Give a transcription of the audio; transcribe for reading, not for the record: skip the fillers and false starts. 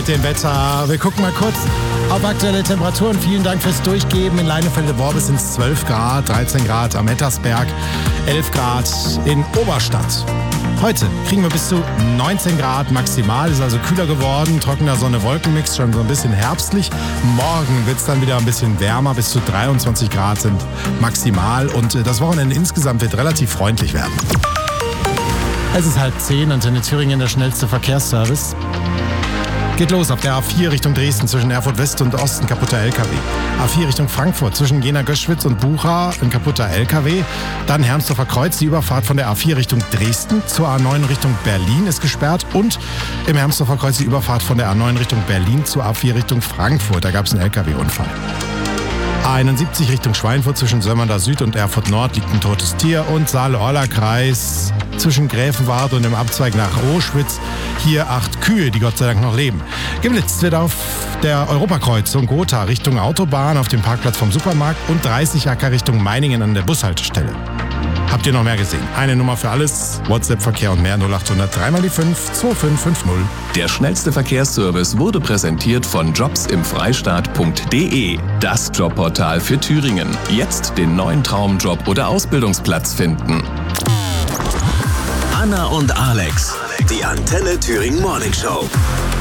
mit dem Wetter. Wir gucken mal kurz auf aktuelle Temperaturen. Vielen Dank fürs Durchgeben. In Leinefelde-Worbis sind es 12 Grad, 13 Grad am Ettersberg, 11 Grad in Oberstadt. Heute kriegen wir bis zu 19 Grad maximal, ist also kühler geworden, trockener Sonne-Wolken-Mix, schon so ein bisschen herbstlich. Morgen wird es dann wieder ein bisschen wärmer, bis zu 23 Grad sind maximal und das Wochenende insgesamt wird relativ freundlich werden. Es ist 9:30, Antenne Thüringen, der schnellste Verkehrsservice. Geht los auf der A4 Richtung Dresden zwischen Erfurt West und Osten, kaputter LKW. A4 Richtung Frankfurt zwischen Jena-Göschwitz und Bucha, ein kaputter LKW. Dann Hermsdorfer Kreuz, die Überfahrt von der A4 Richtung Dresden zur A9 Richtung Berlin ist gesperrt. Und im Hermsdorfer Kreuz die Überfahrt von der A9 Richtung Berlin zur A4 Richtung Frankfurt. Da gab es einen LKW-Unfall. A71 Richtung Schweinfurt zwischen Sömmerda Süd und Erfurt Nord liegt ein totes Tier. Und Saale-Orla-Kreis zwischen Gräfenwart und dem Abzweig nach Roschwitz. Hier 8 Kühe, die Gott sei Dank noch leben. Geblitzt wird auf der Europakreuzung Gotha Richtung Autobahn auf dem Parkplatz vom Supermarkt und 30 Acker Richtung Meiningen an der Bushaltestelle. Habt ihr noch mehr gesehen? Eine Nummer für alles, WhatsApp-Verkehr und mehr 0800 3x5 2550. Der schnellste Verkehrsservice wurde präsentiert von jobsimfreistaat.de. Das Jobportal für Thüringen. Jetzt den neuen Traumjob oder Ausbildungsplatz finden. Anna und Alex, die Antenne Thüringen Morning Show.